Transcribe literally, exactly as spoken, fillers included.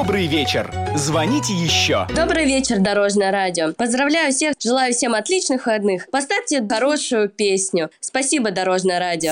добрый вечер. Звоните еще. Добрый вечер, Дорожное радио. Поздравляю всех, желаю всем отличных выходных. Поставьте хорошую песню. Спасибо, Дорожное радио.